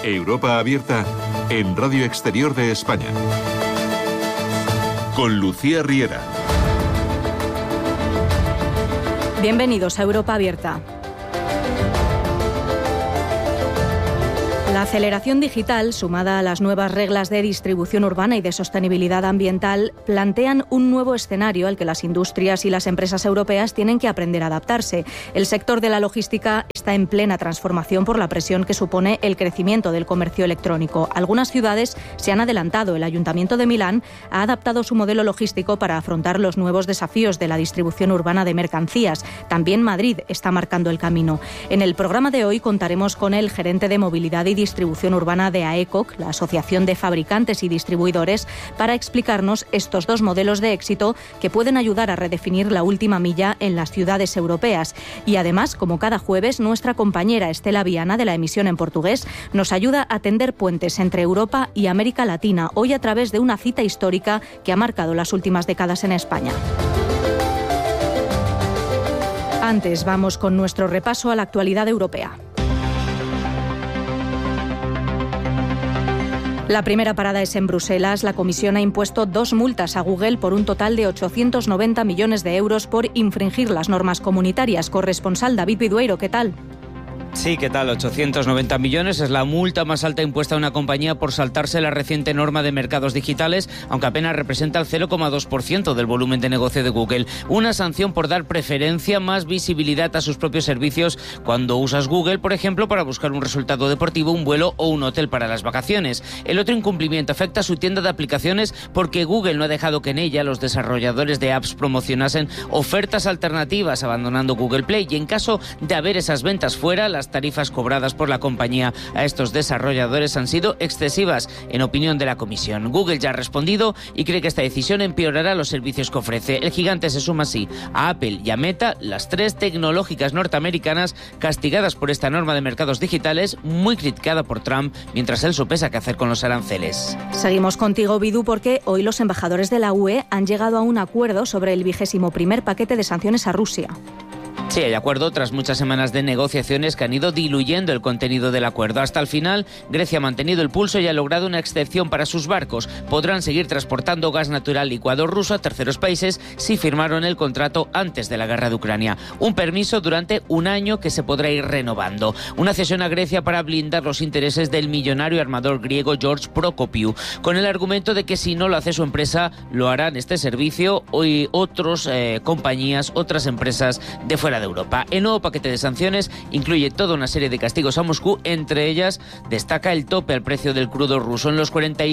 Europa Abierta en Radio Exterior de España. Con Lucía Riera. Bienvenidos a Europa Abierta. La aceleración digital, sumada a las nuevas reglas de distribución urbana y de sostenibilidad ambiental, plantean un nuevo escenario al que las industrias y las empresas europeas tienen que aprender a adaptarse. El sector de la logística está en plena transformación por la presión que supone el crecimiento del comercio electrónico. Algunas ciudades se han adelantado. El Ayuntamiento de Milán ha adaptado su modelo logístico para afrontar los nuevos desafíos de la distribución urbana de mercancías. También Madrid está marcando el camino. En el programa de hoy contaremos con el gerente de movilidad y distribución urbana de AECOC, la Asociación de Fabricantes y Distribuidores, para explicarnos estos dos modelos de éxito que pueden ayudar a redefinir la última milla en las ciudades europeas. Y además, como cada jueves, nuestra compañera Estela Viana, de la emisión en portugués, nos ayuda a tender puentes entre Europa y América Latina, hoy a través de una cita histórica que ha marcado las últimas décadas en España. Antes, vamos con nuestro repaso a la actualidad europea. La primera parada es en Bruselas. La Comisión ha impuesto 2 multas a Google por un total de 890 millones de euros por infringir las normas comunitarias. Corresponsal David Vidueiro, ¿qué tal? Sí, ¿qué tal? 890 millones es la multa más alta impuesta a una compañía por saltarse la reciente norma de mercados digitales, aunque apenas representa el 0,2% del volumen de negocio de Google. Una sanción por dar preferencia, más visibilidad a sus propios servicios cuando usas Google, por ejemplo, para buscar un resultado deportivo, un vuelo o un hotel para las vacaciones. El otro incumplimiento afecta a su tienda de aplicaciones porque Google no ha dejado que en ella los desarrolladores de apps promocionasen ofertas alternativas, abandonando Google Play. Y en caso de haber esas ventas fuera, las tarifas cobradas por la compañía a estos desarrolladores han sido excesivas, en opinión de la Comisión. Google ya ha respondido y cree que esta decisión empeorará los servicios que ofrece. El gigante se suma así a Apple y a Meta, las 3 tecnológicas norteamericanas castigadas por esta norma de mercados digitales, muy criticada por Trump, mientras él sopesa qué hacer con los aranceles. Seguimos contigo, Bidu, porque hoy los embajadores de la UE han llegado a un acuerdo sobre el 21º paquete de sanciones a Rusia. Sí, hay acuerdo tras muchas semanas de negociaciones que han ido diluyendo el contenido del acuerdo. Hasta el final, Grecia ha mantenido el pulso y ha logrado una excepción para sus barcos. Podrán seguir transportando gas natural licuado ruso a terceros países si firmaron el contrato antes de la guerra de Ucrania. Un permiso durante un año que se podrá ir renovando. Una cesión a Grecia para blindar los intereses del millonario armador griego George Prokopiou, con el argumento de que si no lo hace su empresa, lo harán este servicio y otras compañías, otras empresas de fuera de Europa. El nuevo paquete de sanciones incluye toda una serie de castigos a Moscú. Entre ellas destaca el tope al precio del crudo ruso. En los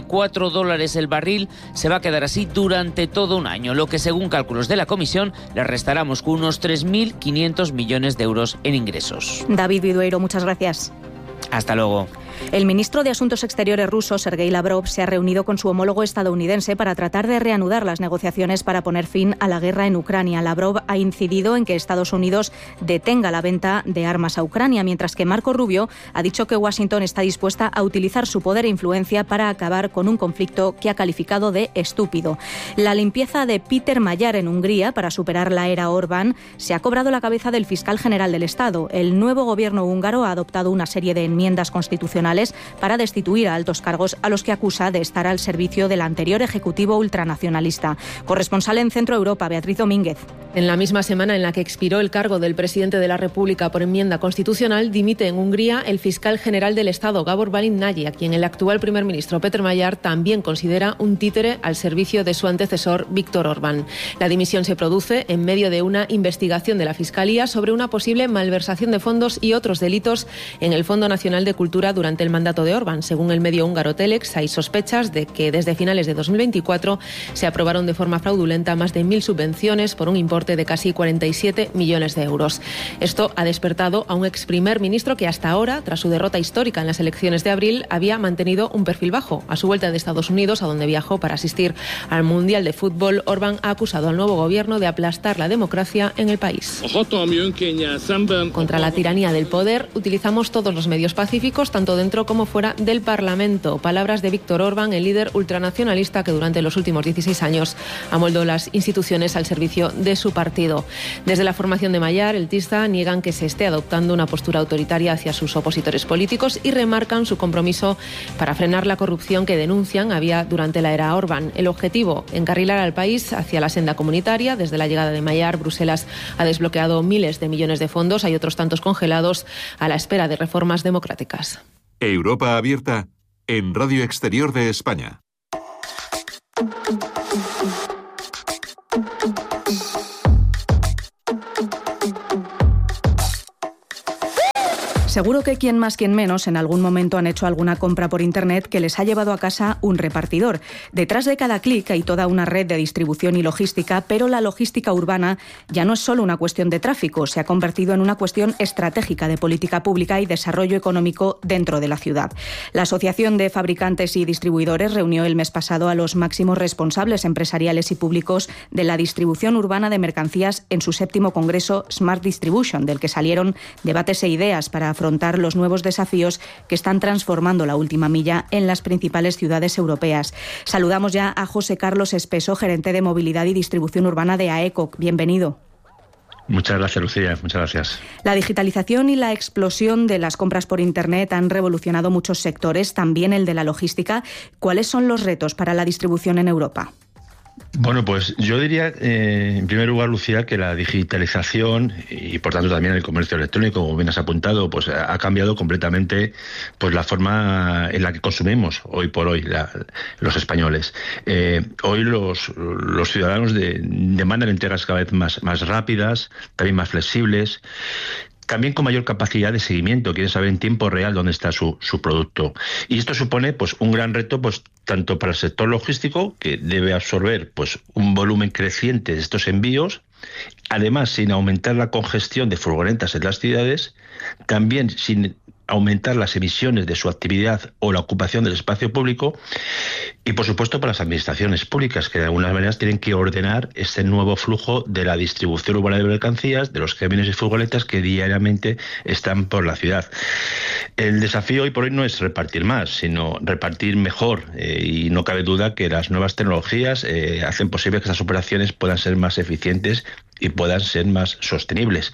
$44 el barril se va a quedar así durante todo un año, lo que según cálculos de la Comisión le restará a Moscú unos 3.500 millones de euros en ingresos. David Vidueiro, muchas gracias. Hasta luego. El ministro de Asuntos Exteriores ruso, Sergei Lavrov, se ha reunido con su homólogo estadounidense para tratar de reanudar las negociaciones para poner fin a la guerra en Ucrania. Lavrov ha incidido en que Estados Unidos detenga la venta de armas a Ucrania, mientras que Marco Rubio ha dicho que Washington está dispuesta a utilizar su poder e influencia para acabar con un conflicto que ha calificado de estúpido. La limpieza de Peter Magyar en Hungría para superar la era Orbán se ha cobrado la cabeza del fiscal general del Estado. El nuevo gobierno húngaro ha adoptado una serie de enmiendas constitucionales para destituir a altos cargos a los que acusa de estar al servicio del anterior ejecutivo ultranacionalista. Corresponsal en Centro Europa, Beatriz Domínguez. En la misma semana en la que expiró el cargo del presidente de la República por enmienda constitucional, dimite en Hungría el fiscal general del Estado, Gábor Bálint Nagy, a quien el actual primer ministro Péter Magyar también considera un títere al servicio de su antecesor Viktor Orbán. La dimisión se produce en medio de una investigación de la Fiscalía sobre una posible malversación de fondos y otros delitos en el Fondo Nacional de Cultura durante el mandato de Orbán. Según el medio húngaro Telex, hay sospechas de que desde finales de 2024 se aprobaron de forma fraudulenta más de 1.000 subvenciones por un importe de casi 47 millones de euros. Esto ha despertado a un ex primer ministro que hasta ahora, tras su derrota histórica en las elecciones de abril, había mantenido un perfil bajo. A su vuelta de Estados Unidos, a donde viajó para asistir al Mundial de Fútbol, Orbán ha acusado al nuevo gobierno de aplastar la democracia en el país. Contra la tiranía del poder, utilizamos todos los medios pacíficos, tanto dentro dentro como fuera del Parlamento. Palabras de Viktor Orbán, el líder ultranacionalista que durante los últimos 16 años amoldó las instituciones al servicio de su partido. Desde la formación de Magyar, el TISA, niegan que se esté adoptando una postura autoritaria hacia sus opositores políticos y remarcan su compromiso para frenar la corrupción que denuncian había durante la era Orbán. El objetivo, encarrilar al país hacia la senda comunitaria. Desde la llegada de Magyar, Bruselas ha desbloqueado miles de millones de fondos. Hay otros tantos congelados a la espera de reformas democráticas. Europa abierta en Radio Exterior de España. Seguro que quien más, quien menos, en algún momento han hecho alguna compra por Internet que les ha llevado a casa un repartidor. Detrás de cada clic hay toda una red de distribución y logística, pero la logística urbana ya no es solo una cuestión de tráfico, se ha convertido en una cuestión estratégica de política pública y desarrollo económico dentro de la ciudad. La Asociación de Fabricantes y Distribuidores reunió el mes pasado a los máximos responsables empresariales y públicos de la distribución urbana de mercancías en su 7º Congreso Smart Distribution, del que salieron debates e ideas para afrontar los nuevos desafíos que están transformando la última milla en las principales ciudades europeas. Saludamos ya a José Carlos Espeso, gerente de Movilidad y Distribución Urbana de AECOC. Bienvenido. Muchas gracias, Lucía. Muchas gracias. La digitalización y la explosión de las compras por Internet han revolucionado muchos sectores, también el de la logística. ¿Cuáles son los retos para la distribución en Europa? Bueno, pues yo diría, en primer lugar, Lucía, que la digitalización y, por tanto, también el comercio electrónico, como bien has apuntado, pues ha cambiado completamente pues la forma en la que consumimos hoy por hoy los españoles. Hoy los ciudadanos demandan entregas cada vez más rápidas, también más flexibles, también con mayor capacidad de seguimiento, quieren saber en tiempo real dónde está su producto. Y esto supone pues un gran reto pues tanto para el sector logístico, que debe absorber pues un volumen creciente de estos envíos, además sin aumentar la congestión de furgonetas en las ciudades, también sin aumentar las emisiones de su actividad o la ocupación del espacio público, y por supuesto para las administraciones públicas, que de algunas maneras tienen que ordenar este nuevo flujo de la distribución urbana de mercancías, de los camiones y furgonetas que diariamente están por la ciudad. El desafío hoy por hoy no es repartir más, sino repartir mejor, y no cabe duda que las nuevas tecnologías hacen posible que estas operaciones puedan ser más eficientes y puedan ser más sostenibles.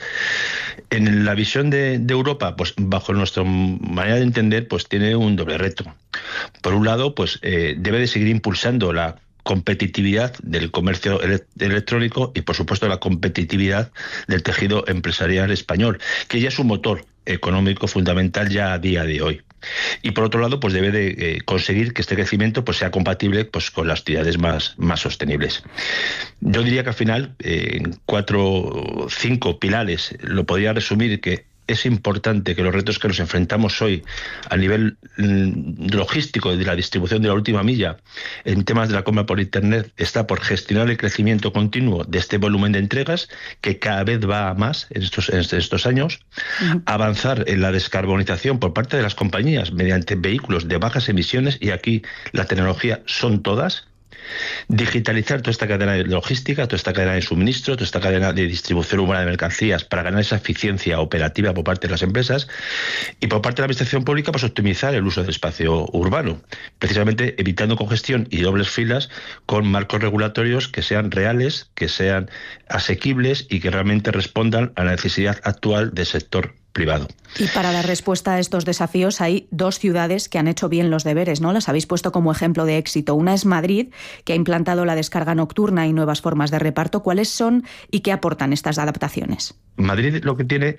En la visión de Europa, pues bajo nuestra manera de entender, pues tiene un doble reto. Por un lado, pues debe de seguir impulsando la competitividad del comercio electrónico y, por supuesto, la competitividad del tejido empresarial español, que ya es un motor económico fundamental ya a día de hoy. Y por otro lado, pues debe de conseguir que este crecimiento pues sea compatible pues con las ciudades más sostenibles. Yo diría que al final, en 4 o 5 pilares, lo podría resumir que es importante que los retos que nos enfrentamos hoy a nivel logístico de la distribución de la última milla en temas de la compra por Internet está por gestionar el crecimiento continuo de este volumen de entregas que cada vez va a más en estos años, avanzar en la descarbonización por parte de las compañías mediante vehículos de bajas emisiones, y aquí la tecnología son todas, digitalizar toda esta cadena de logística, toda esta cadena de suministro, toda esta cadena de distribución urbana de mercancías para ganar esa eficiencia operativa por parte de las empresas, y por parte de la administración pública pues optimizar el uso del espacio urbano, precisamente evitando congestión y dobles filas con marcos regulatorios que sean reales, que sean asequibles y que realmente respondan a la necesidad actual del sector privado. Y para dar respuesta a estos desafíos hay 2 ciudades que han hecho bien los deberes, ¿no? Las habéis puesto como ejemplo de éxito. Una es Madrid, que ha implantado la descarga nocturna y nuevas formas de reparto. ¿Cuáles son y qué aportan estas adaptaciones? Madrid lo que tiene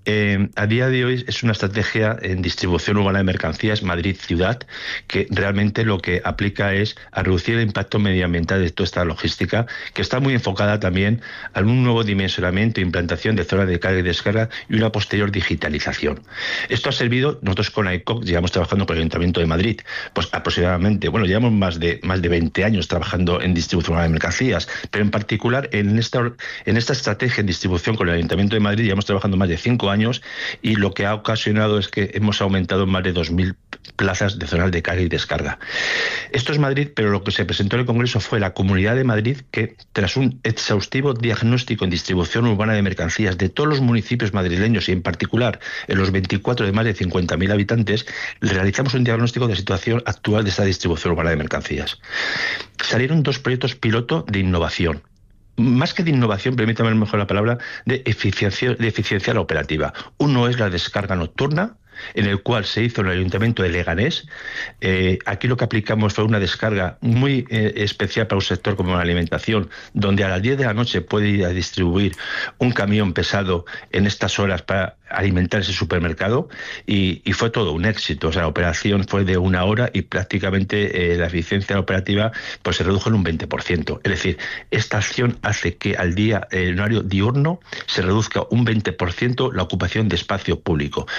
a día de hoy es una estrategia en distribución urbana de mercancías, Madrid ciudad, que realmente lo que aplica es a reducir el impacto medioambiental de toda esta logística, que está muy enfocada también a un nuevo dimensionamiento e implantación de zonas de carga y descarga y una posterior digitalización. Esto ha servido, nosotros con AECOC llevamos trabajando con el Ayuntamiento de Madrid, pues aproximadamente, llevamos más de 20 años trabajando en distribución urbana de mercancías, pero en particular en esta estrategia en distribución con el Ayuntamiento de Madrid llevamos trabajando más de 5 años, y lo que ha ocasionado es que hemos aumentado más de 2.000 plazas de zonas de carga y descarga. Esto es Madrid, pero lo que se presentó en el Congreso fue la Comunidad de Madrid, que tras un exhaustivo diagnóstico en distribución urbana de mercancías de todos los municipios madrileños y en particular en los 24 de más de 50.000 habitantes, realizamos un diagnóstico de la situación actual de esta distribución urbana de mercancías. Salieron 2 proyectos piloto de innovación. Más que de innovación, permítame mejor la palabra, de eficiencia la operativa. Uno es la descarga nocturna, en el cual se hizo en el Ayuntamiento de Leganés. Aquí lo que aplicamos fue una descarga muy especial para un sector como la alimentación, donde a las 10 de la noche puede ir a distribuir un camión pesado en estas horas para alimentar ese supermercado, y fue todo un éxito. O sea, la operación fue de 1 hora y prácticamente la eficiencia operativa pues se redujo en un 20%. Es decir, esta acción hace que al día, el horario diurno, se reduzca un 20% la ocupación de espacio público.